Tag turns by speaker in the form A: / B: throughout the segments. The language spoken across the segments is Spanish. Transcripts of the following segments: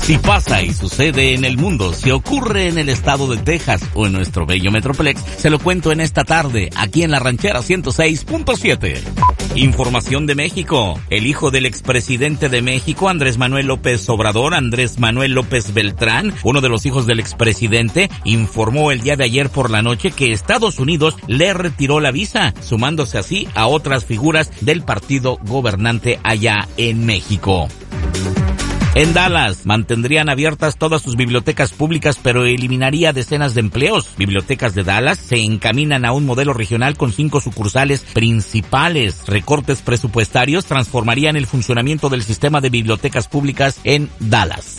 A: Si pasa y sucede en el mundo, si ocurre en el estado de Texas o en nuestro bello Metroplex, se lo cuento en esta tarde, aquí en La Ranchera 106.7. Información de México. El hijo del expresidente de México, Andrés Manuel López Obrador, Andrés Manuel López Beltrán, uno de los hijos del expresidente, informó el día de ayer por la noche que Estados Unidos le retiró la visa, sumándose así a otras figuras del partido gobernante allá en México. En Dallas, mantendrían abiertas todas sus bibliotecas públicas, pero eliminaría decenas de empleos. Bibliotecas de Dallas se encaminan a un modelo regional con 5 sucursales principales. Recortes presupuestarios transformarían el funcionamiento del sistema de bibliotecas públicas en Dallas.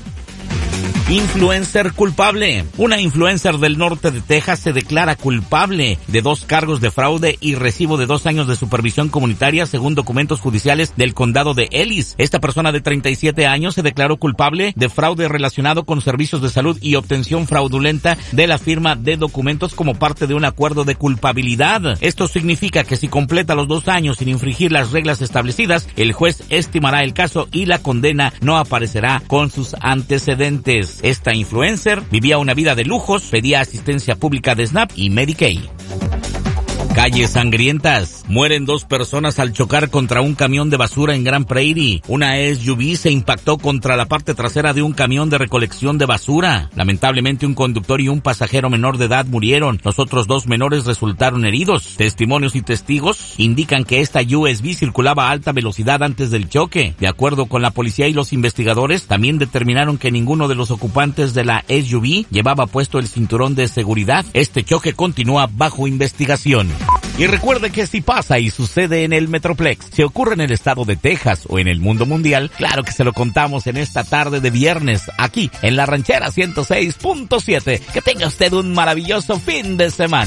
A: Influencer culpable. Una influencer del norte de Texas se declara culpable de 2 cargos de fraude y recibo de 2 años de supervisión comunitaria según documentos judiciales del condado de Ellis. Esta persona de 37 años se declaró culpable de fraude relacionado con servicios de salud y obtención fraudulenta de la firma de documentos como parte de un acuerdo de culpabilidad. Esto significa que si completa los 2 años sin infringir las reglas establecidas, el juez estimará el caso y la condena no aparecerá con sus antecedentes. Esta influencer vivía una vida de lujos, pedía asistencia pública de SNAP y Medicaid. Calles sangrientas. Mueren 2 personas al chocar contra un camión de basura en Grand Prairie. Una SUV se impactó contra la parte trasera de un camión de recolección de basura. Lamentablemente, un conductor y un pasajero menor de edad murieron. Los otros 2 menores resultaron heridos. Testimonios y testigos indican que esta SUV circulaba a alta velocidad antes del choque. De acuerdo con la policía y los investigadores, también determinaron que ninguno de los ocupantes de la SUV llevaba puesto el cinturón de seguridad. Este choque continúa bajo investigación. Y recuerde que si pasa y sucede en el Metroplex, si ocurre en el estado de Texas o en el mundo mundial, claro que se lo contamos en esta tarde de viernes, aquí en La Ranchera 106.7. Que tenga usted un maravilloso fin de semana.